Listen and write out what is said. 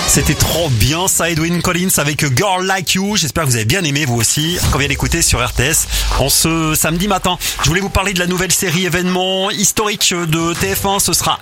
C'était trop bien ça, Edwyn Collins avec Girl Like You. J'espère que vous avez bien aimé vous aussi quand vient d'écouter sur RTS en ce samedi matin. Je voulais vous parler de la nouvelle série événement historique de TF1. Ce sera